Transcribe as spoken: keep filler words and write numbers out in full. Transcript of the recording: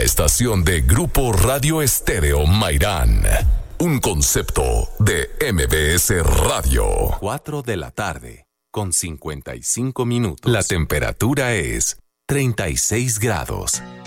estación de Grupo Radio Estéreo Mairán. Un concepto de M B S Radio. cuatro de la tarde, con cincuenta y cinco minutos. La temperatura es treinta y seis grados.